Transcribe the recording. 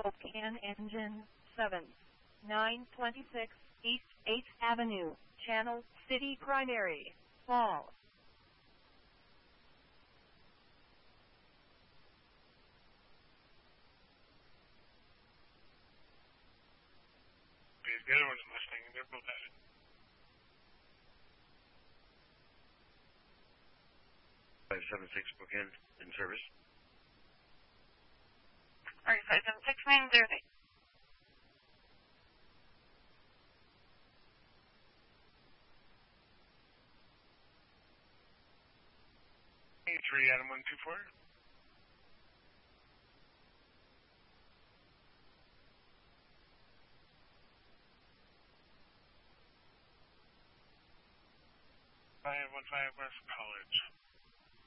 Spokane Engine 7, 926 East 8th Avenue, Channel City Primary, Fall. The other one's Mustang, and they're both at it. Spokane in service. Alright, 576, main 08. 3 Adam 124. Five 15 West College.